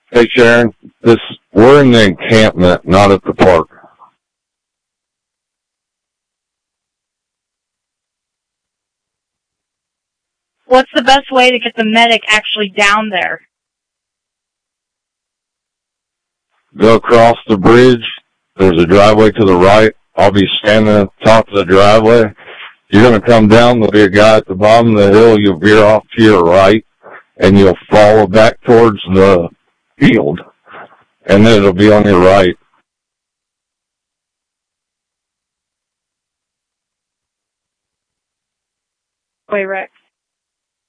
Hey Sharon, we're in the encampment, not at the park. What's the best way to get the medic actually down there? Go across the bridge. There's a driveway to the right. I'll be standing at the top of the driveway. You're going to come down. There'll be a guy at the bottom of the hill. You'll veer off to your right, and you'll follow back towards the field, and then it'll be on your right. Wait, Rex.